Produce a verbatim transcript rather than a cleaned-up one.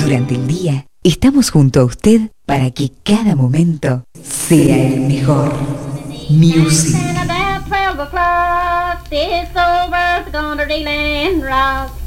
Durante el día, estamos junto a usted para que cada momento sea el mejor. Music. twelve o'clock, this old bird's gonna reel and rock.